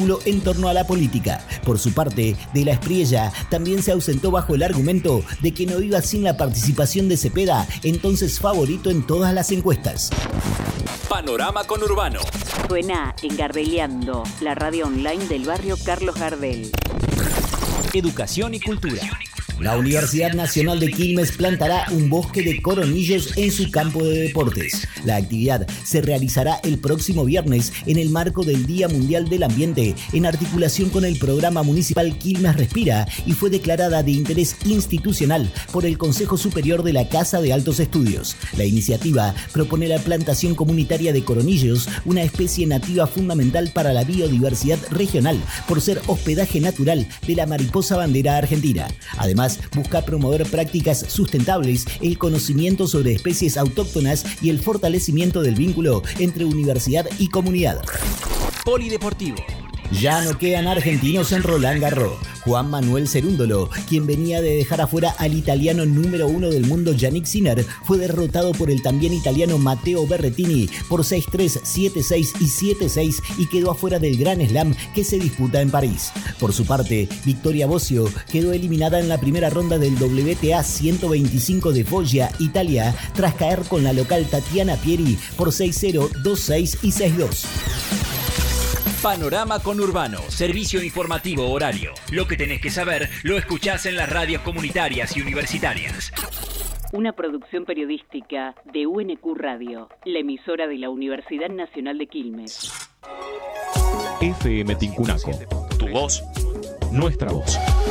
espectáculo en torno a la política. Por su parte, De la Espriella también se ausentó bajo el argumento de que no iba sin la participación de Cepeda, entonces favorito en todas las encuestas. Panorama Conurbano. Suena en Gardeliando, la radio online del barrio Carlos Gardel. Educación y cultura. La Universidad Nacional de Quilmes plantará un bosque de coronillos en su campo de deportes. La actividad se realizará el próximo viernes en el marco del Día Mundial del Ambiente, en articulación con el programa municipal Quilmes Respira, y fue declarada de interés institucional por el Consejo Superior de la Casa de Altos Estudios. La iniciativa propone la plantación comunitaria de coronillos, una especie nativa fundamental para la biodiversidad regional, por ser hospedaje natural de la mariposa bandera argentina. Además, busca promover prácticas sustentables, el conocimiento sobre especies autóctonas y el fortalecimiento del vínculo entre universidad y comunidad. Polideportivo. Ya no quedan argentinos en Roland Garros. Juan Manuel Cerúndolo, quien venía de dejar afuera al italiano número 1 del mundo Yannick Sinner, fue derrotado por el también italiano Matteo Berrettini por 6-3, 7-6 y 7-6 y quedó afuera del Grand Slam que se disputa en París. Por su parte, Victoria Bosio quedó eliminada en la primera ronda del WTA 125 de Foggia, Italia, tras caer con la local Tatiana Pieri por 6-0, 2-6 y 6-2. Panorama Conurbano, servicio informativo horario. Lo que tenés que saber lo escuchás en las radios comunitarias y universitarias. Una producción periodística de UNQ Radio, la emisora de la Universidad Nacional de Quilmes. FM Tincunaco. Tu voz, nuestra voz.